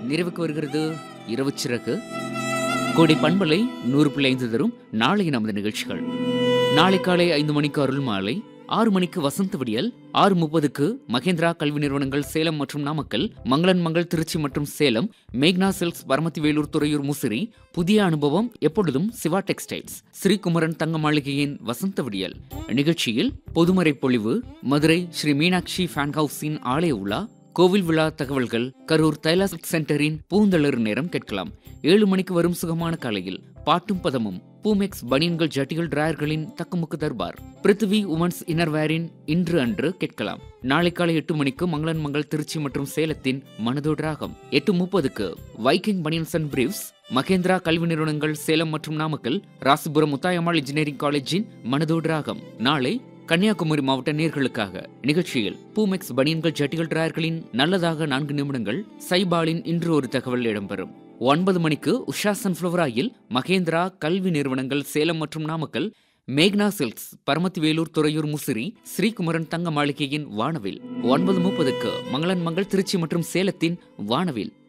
நிறைவுக்கு வருகிறது இரவு சிறகு. கோடை பண்பலை 100.5 தரும் நாளைய நமது நிகழ்ச்சிகள். நாளை காலை 5 மணிக்கு அருள் மாலை, 6 மணிக்கு வசந்த விடியல், 6:30க்கு மகேந்திரா கல்வி நிறுவனங்கள் சேலம் மற்றும் நாமக்கல், மங்களன் மங்கள் திருச்சி மற்றும் சேலம், மேக்னா சில்க்ஸ் பரமத்தி வேலூர் துறையூர் முசிறி, புதிய அனுபவம் எப்பொழுதும் சிவா டெக்ஸ்டைல்ஸ், ஸ்ரீகுமரன் தங்க மாளிகையின் வசந்த விடியல் நிகழ்ச்சியில் பொதுமறை பொழிவு, மதுரை ஸ்ரீ மீனாட்சி ஃபேன் ஹவுஸின் ஆலய உலா, கோவில் விழா தகவல்கள், கரூர் தைலாஸ் சென்டரின் பூந்தளிர் நேரம் கேட்கலாம். 7 மணிக்கு வரும் சுகமான காலையில் பாட்டும் பதமும், பூமெக்ஸ் பனியன்கள் ஜட்டிகள் டிராயர்களின் தக்குமுக்கு தர்பார், பிருத்திவி உமன்ஸ் இன்னர்வேரின் இன்று அன்று கேட்கலாம். நாளை காலை 8 மணிக்கு மங்களன் மங்கள் திருச்சி மற்றும் சேலத்தின் மனதோடு ராகம். 8:30க்கு Viking banians and briefs, Mahindra கல்வி நிறுவனங்கள் சேலம் மற்றும் நாமக்கல், ராசிபுரம் முத்தாயம்மாள் இன்ஜினியரிங் காலேஜின் மனதோடு ராகம். நாளை கன்னியாகுமரி மாவட்ட நேர்களுக்காக நிகழ்ச்சியில் பூமெக்ஸ் பனியன்கள் ஜட்டிகள் டிராயர்களின் நல்லதாக 4 நிமிடங்கள், சைபாலின் இன்று ஒரு தகவல் இடம்பெறும். 9 மணிக்கு உஷா சன்ஃப்ளவர் ஆயில், மகேந்திரா கல்வி நிறுவனங்கள் சேலம் மற்றும் நாமக்கல், மேக்னா சில்க்ஸ் பரமத்தி வேலூர் துறையூர் முசிறி, ஸ்ரீகுமரன் தங்க மாளிகையின் வானவில். 9:30க்கு மங்களன் மங்கள் திருச்சி மற்றும் சேலத்தின் வானவில்.